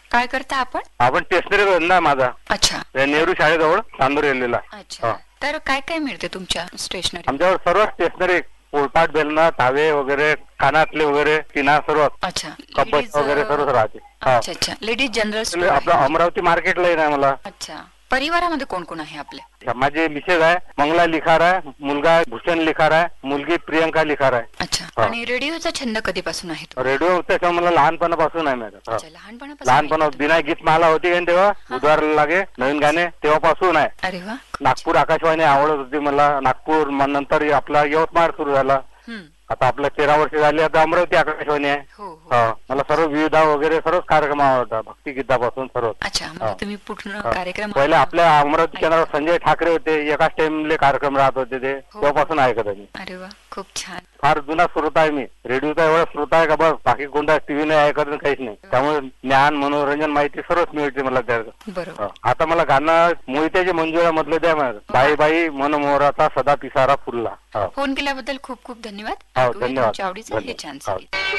काय करता आपण? आपण स्टेशनरी धंदा आहे माझा. अच्छा नेहरू शाळेजवळ चांदूर एल्लेला. अच्छा. तर काय काय मिळते तुमच्या स्टेशनरी? आमच्यावर सर्व स्टेशनरी, पोलपाट, बेलना, तावे वगैरे, कानातले वगैरे, किना सर्व, अच्छा कपट वगैरे सर्व राहते. अच्छा अच्छा. लेडीज जनरल स्टोर आपलं आहे. अमरावती मार्केटला आहे ना मला. अच्छा. परिवारामध्ये कोण कोण आहे आपले? माझे मिसेस आहे, मंगला लिखार आहे, मुलगा भूषण लिखार आहे, मुलगी प्रियंका लिखार आहे. अच्छा. हा. आणि रेडिओचा छंद कधीपासून आहे तो? रेडिओ त्याच्या मला लहानपणापासून आहे मॅडम. अच्छा, लहानपणापासून लहानपणा आहे तो. बिना गीत माला होती का तेव्हा बुधवारला लागे नवीन गाणे, तेव्हापासून आहे. अरे वा. नागपूर आकाशवाणी आवडत होती मला. नागपूर नंतर आपला यवतमाळ सुरू झाला. हम्म. आता आपलं 13 वर्ष झाली. आता अमरावती आकाशवाणी आहे. हो हो. हा. मला सर्व विविधा वगैरे सर्वच कार्यक्रम आवडतात, भक्तिगीतापासून सर्व. अच्छा. मग तुम्ही पूर्ण कार्यक्रम पहिले आपल्या अमरावती केंद्रावर संजय ठाकरे होते, एकाच टाइमले कार्यक्रम राहत होते ते, तेव्हापासून ऐकत आहे मी. अरे वा, खूप छान. फार जुना श्रोता आहे मी. रेडिओचा एवढा श्रोता आहे का बस, बाकी कोणता टीव्ही नाही ऐकत नाही, काहीच नाही. त्यामुळे ज्ञान, मनोरंजन, माहिती सर्वच मिळते मला त्या. बरोबर. आता मला गाणं मोहित्याचे मंजुळा मधलं द्या मला. बाई बाई मनमोहराचा सदा पिसारा फुलला. फोन केल्याबद्दल खूप खूप धन्यवाद. हो, ऐकूया धन्यवाद. तुमच्या आवडीचं हे छान हो. संगीत.